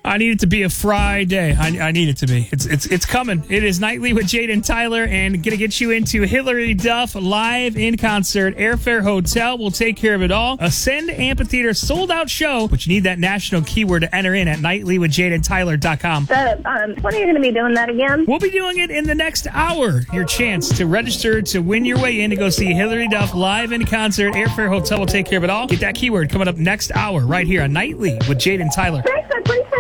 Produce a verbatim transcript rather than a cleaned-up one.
I need it to be a Friday. I, I need it to be. It's it's it's coming. It is Nightly with Jade and Tyler, and gonna get you into Hilary Duff live in concert. Airfare Hotel will take care of it all. Ascend Amphitheater sold out show, but you need that national keyword to enter in at nightly with jade and tyler dot com. So, um, when are you going to be doing that again? We'll be doing it in the next hour. Your chance to register to win your way in to go see Hilary Duff live in concert. Airfare Hotel will take care of it all. Get that keyword coming up next hour right here on Nightly with Jade and Tyler. Thanks, I appreciate